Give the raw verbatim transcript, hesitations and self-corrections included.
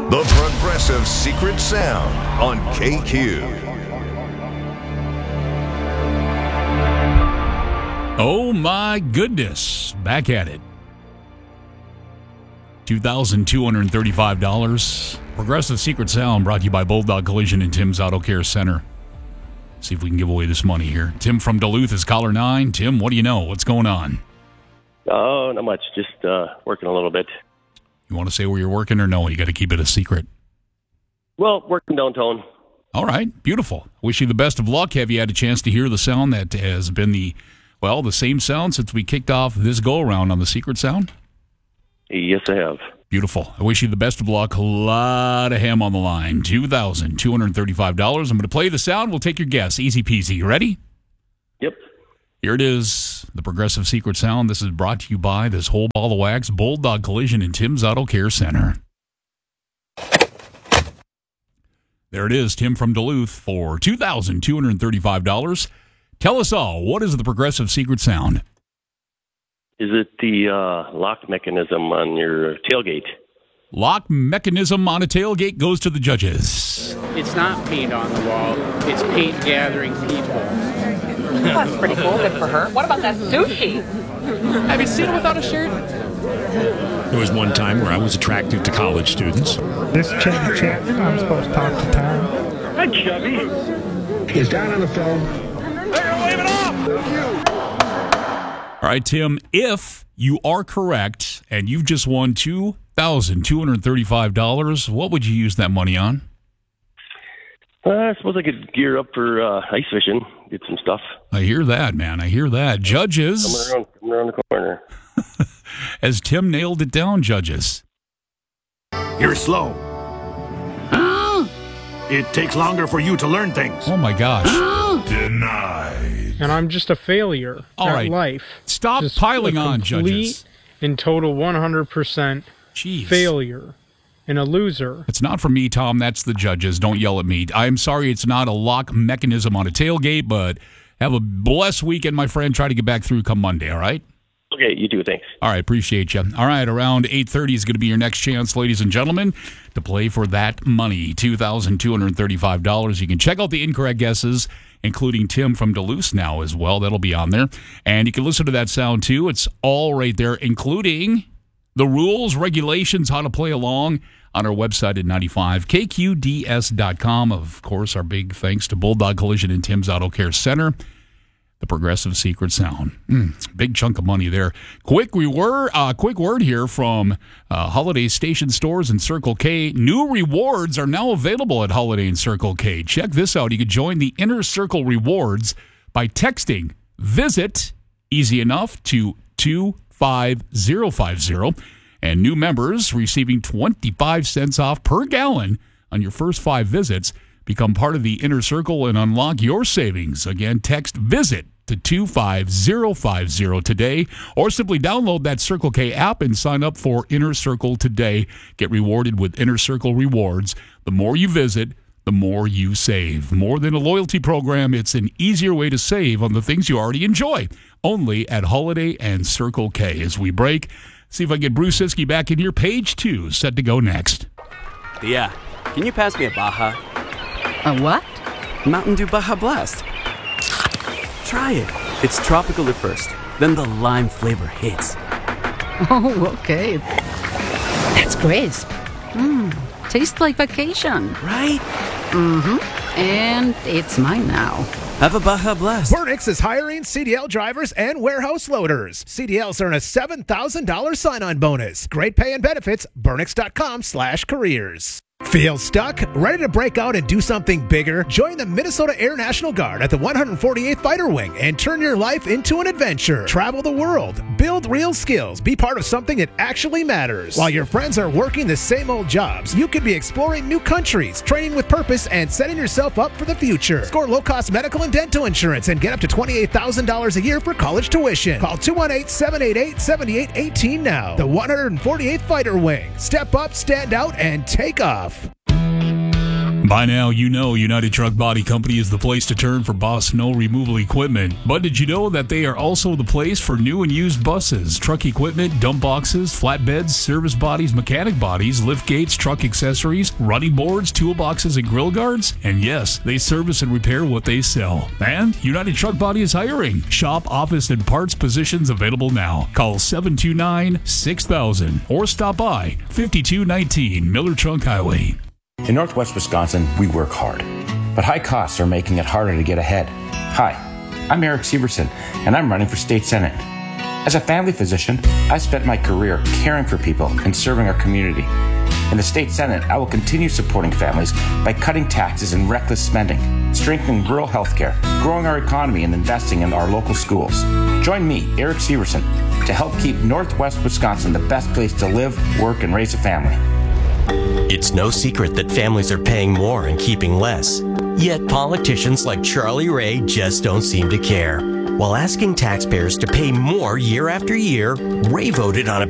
The Progressive Secret Sound on K Q. Oh my goodness, back at it. two thousand two hundred thirty-five dollars. Progressive Secret Sound brought to you by Bulldog Collision and Tim's Auto Care Center. See if we can give away this money here. Tim from Duluth is caller nine. Tim, what do you know? What's going on? Oh, not much. Just uh, working a little bit. You want to say where you're working or no? You got to keep it a secret. Well, working downtown. All right, beautiful. Wish you the best of luck. Have you had a chance to hear the sound that has been the, well, the same sound since we kicked off this go-around on the Secret Sound? Yes, I have. Beautiful. I wish you the best of luck. A lot of ham on the line. two thousand two hundred thirty-five dollars. I'm going to play the sound. We'll take your guess. Easy peasy. You ready? Yep. Here it is, the Progressive Secret Sound. This is brought to you by this whole ball of wax, Bulldog Collision and Tim's Auto Care Center. There it is, Tim from Duluth for two thousand two hundred thirty-five dollars. Tell us all, what is the Progressive Secret Sound? Is it the uh, lock mechanism on your tailgate? Lock mechanism on a tailgate goes to the judges. It's not paint on the wall. It's paint gathering people. That's pretty cool. Good for her. What about that sushi? Have you seen it without a shirt? There was one time where I was attractive to college students. This Chevy Chip, I'm supposed to talk to Tom. Hi, Chevy. He's down on the phone. They're waving off. All right, Tim, if you are correct and you've just won two thousand two hundred thirty-five dollars, what would you use that money on? Uh, I suppose I could gear up for uh, ice fishing, get some stuff. I hear that, man. I hear that. Judges. Coming around, coming around the corner. As Tim nailed it down, judges. You're slow. It takes longer for you to learn things. Oh, my gosh. Denied. And I'm just a failure All at right. life. Stop Just piling a on, complete judges. and total one hundred percent Jeez. failure and a loser. It's not for me, Tom. That's the judges. Don't yell at me. I'm sorry it's not a lock mechanism on a tailgate, but have a blessed weekend, my friend. Try to get back through come Monday, all right? Okay, you too. Thanks. All right, appreciate you. All right, around eight thirty is going to be your next chance, ladies and gentlemen, to play for that money, two thousand two hundred thirty-five dollars. You can check out the incorrect guesses, including Tim from Duluth now as well. That'll be on there. And you can listen to that sound, too. It's all right there, including the rules, regulations, how to play along on our website at ninety-five K Q D S dot com. Of course, our big thanks to Bulldog Collision and Tim's Auto Care Center. The Progressive Secret Sound. Mm, big chunk of money there. Quick we were, uh, quick word here from uh, Holiday Station Stores and Circle K. New rewards are now available at Holiday and Circle K. Check this out. You can join the Inner Circle Rewards by texting VISIT, easy enough, to two five zero five zero. And new members receiving twenty-five cents off per gallon on your first five visits. Become part of the Inner Circle and unlock your savings. Again, text VISIT to two five zero five zero today, or simply download that Circle K app and sign up for Inner Circle today. Get rewarded with Inner Circle rewards. The more you visit, the more you save. More than a loyalty program, it's an easier way to save on the things you already enjoy. Only at Holiday and Circle K. As we break, see if I can get Bruce Siskey back in here. Page two, set to go next. Yeah, can you pass me a Baja? A what? Mountain Dew Baja Blast. Try it. It's tropical at first, then the lime flavor hits. Oh, okay. That's crisp. Mmm, tastes like vacation. Right? Mm-hmm. And it's mine now. Have a Baja Blast. Burnix is hiring C D L drivers and warehouse loaders. C D Ls earn a seven thousand dollars sign-on bonus. Great pay and benefits. Burnix.com slash careers. Feel stuck? Ready to break out and do something bigger? Join the Minnesota Air National Guard at the one hundred forty-eighth Fighter Wing and turn your life into an adventure. Travel the world, build real skills, be part of something that actually matters. While your friends are working the same old jobs, you could be exploring new countries, training with purpose, and setting yourself up for the future. Score low-cost medical and dental insurance and get up to twenty-eight thousand dollars a year for college tuition. Call two one eight, seven eight eight, seven eight one eight now. The one hundred forty-eighth Fighter Wing. Step up, stand out, and take off. By now, you know United Truck Body Company is the place to turn for Boss snow removal equipment. But did you know that they are also the place for new and used buses, truck equipment, dump boxes, flatbeds, service bodies, mechanic bodies, lift gates, truck accessories, running boards, toolboxes, and grill guards? And yes, they service and repair what they sell. And United Truck Body is hiring. Shop, office, and parts positions available now. Call seven two nine, six thousand or stop by fifty-two nineteen Miller Trunk Highway. In Northwest Wisconsin, we work hard, but high costs are making it harder to get ahead. Hi, I'm Eric Severson, and I'm running for state senate. As a family physician, I spent my career caring for people and serving our community. In the state senate, I will continue supporting families by cutting taxes and reckless spending, strengthening rural health care, growing our economy, and investing in our local schools. Join me, Eric Severson, to help keep Northwest Wisconsin the best place to live, work, and raise a family. It's no secret that families are paying more and keeping less. Yet politicians like Charlie Ray just don't seem to care. While asking taxpayers to pay more year after year, Ray voted on a